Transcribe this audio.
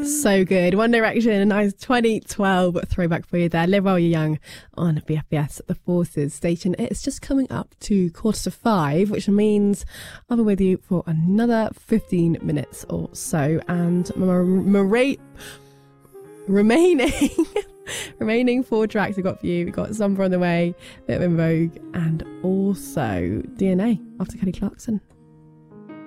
So good. One Direction, a nice 2012 throwback for you there. Live While You're Young on BFBS, the Forces station. It's just coming up to 4:45, which means I'll be with you for another 15 minutes or so. And remaining 4 tracks I've got for you. We've got Summer on the Way, Bit of In Vogue, and also DNA after Kelly Clarkson.